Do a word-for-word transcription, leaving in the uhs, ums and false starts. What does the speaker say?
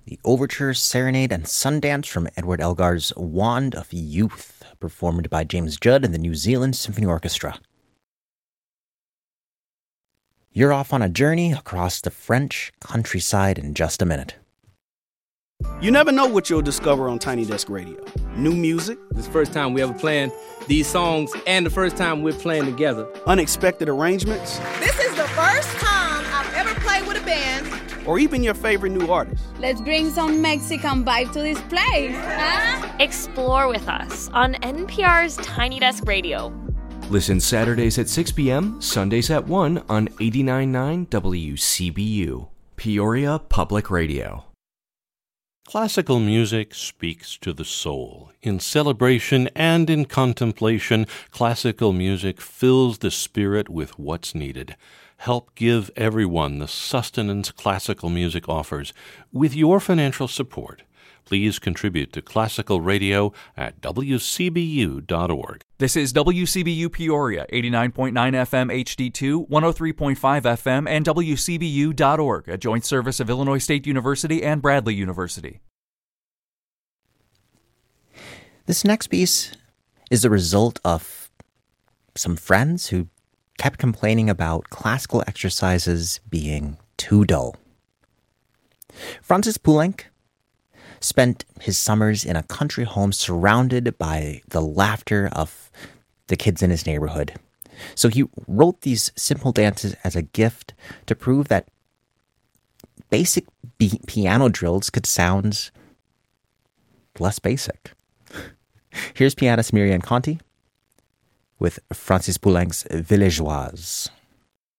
the Overture, Serenade, and Sundance from Edward Elgar's Wand of Youth, performed by James Judd and the New Zealand Symphony Orchestra. You're off on a journey across the French countryside in just a minute. You never know what you'll discover on Tiny Desk Radio. New music. This is the first time we ever playing these songs and the first time we're playing together. Unexpected arrangements. This is the first time I've ever played with a band. Or even your favorite new artist. Let's bring some Mexican vibe to this place, huh? Explore with us on N P R's Tiny Desk Radio. Listen Saturdays at six p.m., Sundays at one on eighty-nine point nine W C B U, Peoria Public Radio. Classical music speaks to the soul. In celebration and in contemplation, classical music fills the spirit with what's needed. Help give everyone the sustenance classical music offers with your financial support. Please contribute to classical radio at w c b u dot org. This is W C B U Peoria, eighty-nine point nine F M H D two, one oh three point five F M, and W C B U dot org, a joint service of Illinois State University and Bradley University. This next piece is the result of some friends who kept complaining about classical exercises being too dull. Francis Poulenc spent his summers in a country home surrounded by the laughter of the kids in his neighborhood. So he wrote these simple dances as a gift to prove that basic b- piano drills could sound less basic. Here's pianist Myriam Conti with Francis Poulenc's Villageoise.